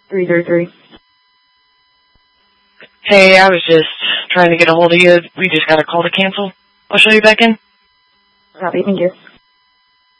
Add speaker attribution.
Speaker 1: 333.
Speaker 2: Hey, I was just trying to get a hold of you. We just got a call to cancel. I'll show you back in.
Speaker 1: Copy, thank you.